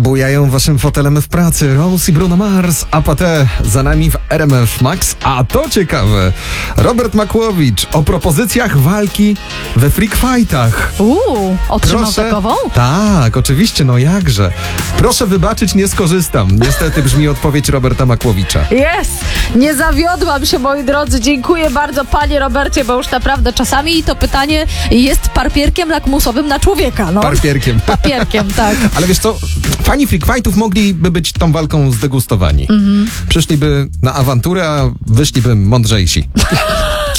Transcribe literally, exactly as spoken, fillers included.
Bujają waszym fotelem w pracy Rose i Bruno Mars, A P T za nami w R M F Max. A to ciekawe, Robert Makłowicz o propozycjach walki we freak fightach. Uuu, otrzymał Proszę, takową? Tak, oczywiście, no jakże. Proszę wybaczyć, nie skorzystam. Niestety brzmi odpowiedź Roberta Makłowicza. Jest! Nie zawiodłam się, moi drodzy. Dziękuję bardzo, panie Robercie, bo już naprawdę czasami to pytanie jest parpierkiem lakmusowym na człowieka. No. Parpierkiem. Papierkiem, tak. Ale wiesz co, fani freak fightów mogliby być tą walką zdegustowani. Mhm. Przyszliby na awanturę, a wyszliby mądrzejsi.